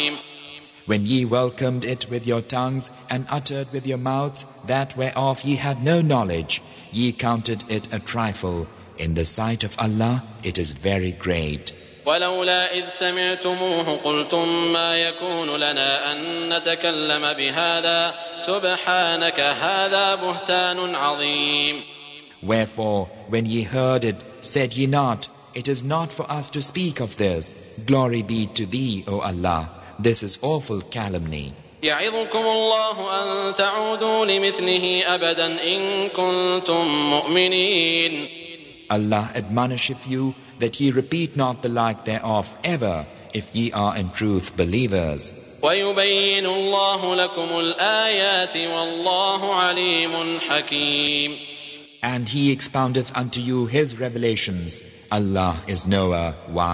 When ye welcomed it with your tongues and uttered with your mouths that whereof ye had no knowledge, ye counted it a trifle. In the sight of Allah it is very great. ولولا إذ سمعتموه قلتم ما يكون لنا أن نتكلم بهذا سبحانك هذا بهتان عظيم. Wherefore, when ye heard it, said ye not, it is not for us to speak of this. Glory be to thee, O Allah. This is awful calumny. يعظكم الله أن تعودوا لمثله أبدا إن كنتم مؤمنين. Allah admonisheth you that ye repeat not the like thereof ever, if ye are in truth believers. ويبين الله لكم الآيات والله عليم حكيم. And He expoundeth unto you His revelations. Allah is knower, wise.